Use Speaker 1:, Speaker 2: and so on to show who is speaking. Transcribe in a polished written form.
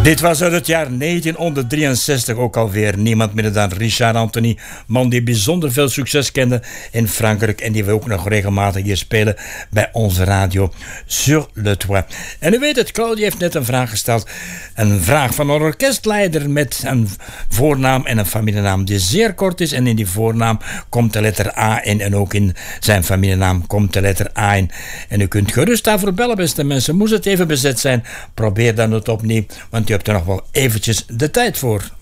Speaker 1: Dit was uit het jaar 1963 ook alweer. Niemand minder dan Richard Anthony. Man die bijzonder veel succes kende in Frankrijk. En die we ook nog regelmatig hier spelen bij onze radio Sur le Toit. En u weet het, Claudia heeft net een vraag gesteld. Een vraag van een orkestleider met een voornaam en een familienaam die zeer kort is. En in die voornaam komt de letter A in. En ook in zijn familienaam komt de letter A in. En u kunt gerust daarvoor bellen, beste mensen. Moest het even bezet zijn, probeer dan het opnieuw. Want u hebt er nog wel eventjes de tijd voor.